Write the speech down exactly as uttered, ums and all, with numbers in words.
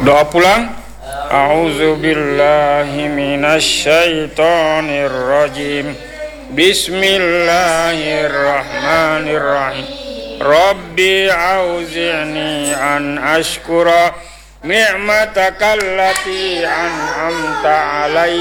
Doa pulang. A'udzu billahi minasy syaithanir rajim. Bismillahirrahmanirrahim. Rabbi auzi'ni an ashkura ni'mataka allati an'amta 'alayya